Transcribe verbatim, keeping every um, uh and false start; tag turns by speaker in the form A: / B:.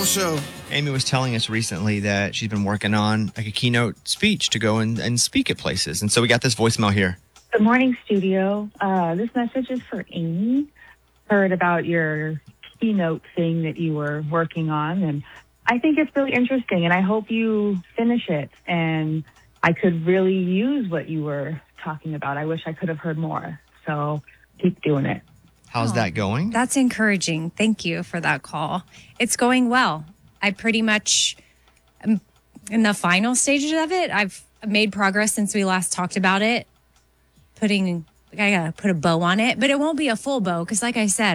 A: Show.
B: Amy was telling us recently that she's been working on like a keynote speech to go and, and speak at places. And so we got this voicemail here.
C: Good morning, studio. Uh, this message is for Amy. Heard about your keynote thing that you were working on, and I think it's really interesting, and I hope you finish it. And I could really use what you were talking about. I wish I could have heard more. So keep doing it.
B: How's
D: Oh,
B: that going?
D: That's encouraging. Thank you for that call. It's going well. I pretty much am in the final stages of it. I've made progress since we last talked about it. Putting, I gotta put a bow on it, but it won't be a full bow because, like I said,